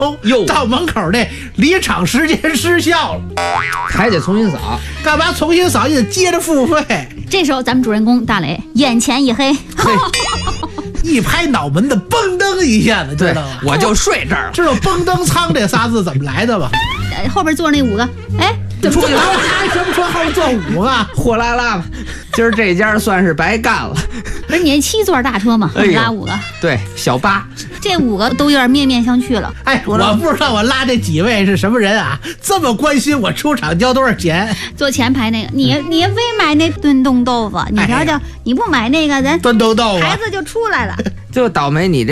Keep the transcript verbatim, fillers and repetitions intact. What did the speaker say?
哦哟，到门口那离场时间失效了， 还得重新扫。 干嘛重新扫？你得接着付费。 这时候咱们主人公大雷眼前一黑， 一拍脑门子，嘣噔一下子，知道吗？ 我就睡这儿了。 知道“嘣噔仓”这仨字怎么来的吗？ 后边坐那五个，哎，怎么出去了？为什么说后边坐五个？ 货拉拉吧，今儿这家算是白干了。 不是你七座大车嘛， 哎、 拉五个， 对，小八， 这五个都有点面面相觑了。 哎，我不知道我拉这几位是什么人啊，这么关心我出场交多少钱？ 坐前排那个，你你非买那炖冻豆腐，你瞧瞧， 哎、 你不买那个，咱炖冻豆腐， 孩子就出来了。 就倒霉你这。